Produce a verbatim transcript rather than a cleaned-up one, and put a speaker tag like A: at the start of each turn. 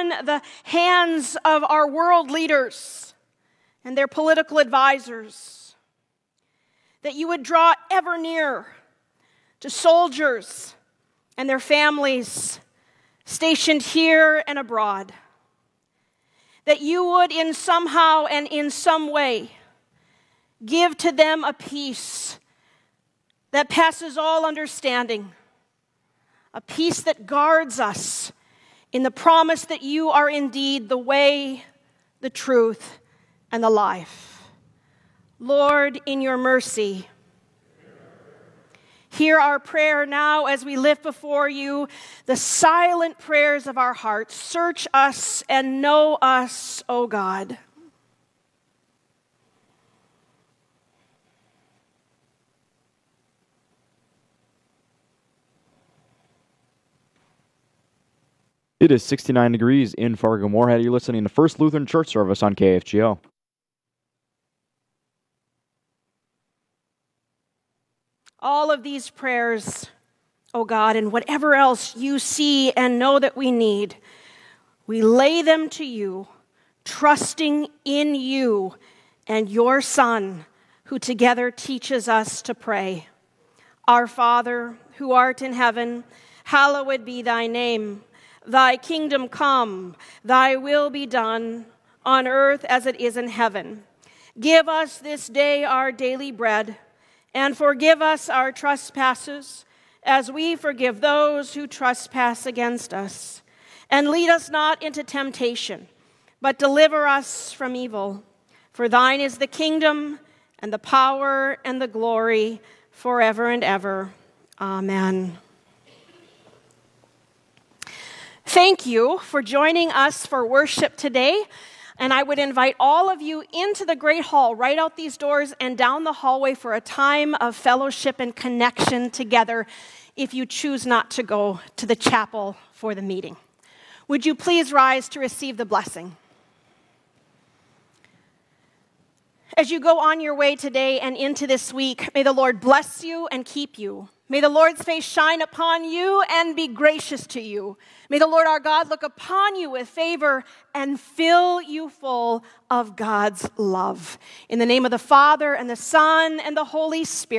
A: upon the hands of our world leaders and their political advisors, that you would draw ever near to soldiers and their families stationed here and abroad, that you would in somehow and in some way give to them a peace that passes all understanding, a peace that guards us in the promise that you are indeed the way, the truth, and the life. Lord, in your mercy, hear our prayer now as we lift before you the silent prayers of our hearts. Search us and know us, O God.
B: It is sixty-nine degrees in Fargo-Moorhead. You're listening to First Lutheran Church Service on K F G O.
A: All of these prayers, O God, and whatever else you see and know that we need, we lay them to you, trusting in you and your Son, who together teaches us to pray. Our Father, who art in heaven, hallowed be thy name. Thy kingdom come, thy will be done, on earth as it is in heaven. Give us this day our daily bread, and forgive us our trespasses, as we forgive those who trespass against us. And lead us not into temptation, but deliver us from evil. For thine is the kingdom, and the power, and the glory, forever and ever. Amen. Thank you for joining us for worship today. And I would invite all of you into the Great Hall, right out these doors and down the hallway for a time of fellowship and connection together if you choose not to go to the chapel for the meeting. Would you please rise to receive the blessing? As you go on your way today and into this week, may the Lord bless you and keep you. May the Lord's face shine upon you and be gracious to you. May the Lord our God look upon you with favor and fill you full of God's love. In the name of the Father, and the Son, and the Holy Spirit.